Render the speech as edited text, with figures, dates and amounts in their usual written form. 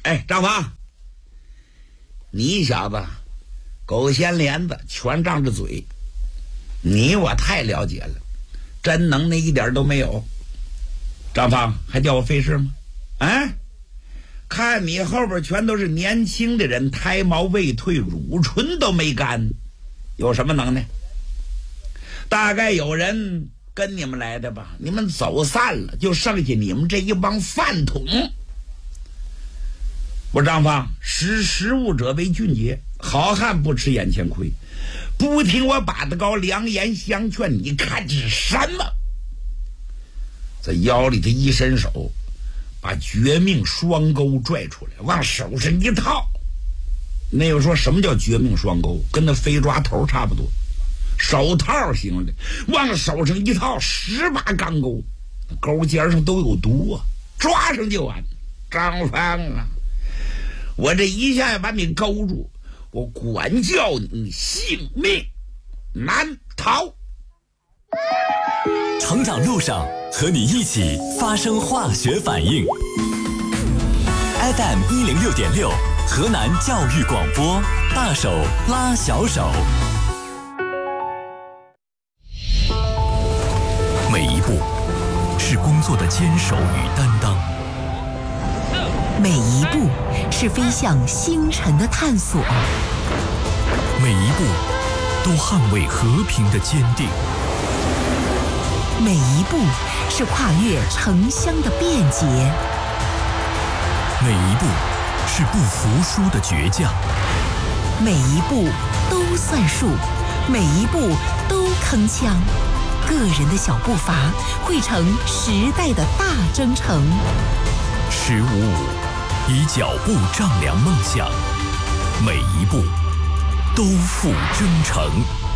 哎，张芳，你小子狗衔帘子，全仗着嘴，你我太了解了，真能耐一点都没有。张芳，还叫我费事吗？啊，看你后边全都是年轻的人，胎毛未退，乳唇都没干，有什么能耐？大概有人跟你们来的吧，你们走散了，就剩下你们这一帮饭桶。我张芳，识时务者为俊杰，好汉不吃眼前亏，不听我把得高良言相劝，你看这是什么？在腰里他一伸手，把绝命双钩拽出来，往手上一套。那又说什么叫绝命双钩？跟那飞抓头差不多，手套型的，往手上一套，10把钢钩，钩尖上都有毒啊，抓上就完。张芳啊，我这一下把你勾住，我管教你性命难逃。 成长路上和你一起发生化学反应。FM 106.6，河南教育广播，大手拉小手。每一步是工作的坚守与担当， 每一步是飞向星辰的探索， 每一步都捍卫和平的坚定， 每一步是跨越城乡的便捷， 每一步是不服输的倔强， 每一步都算数，每一步都铿锵。个人的小步伐汇成时代的大征程。 1555，以脚步丈量梦想，每一步都付真诚。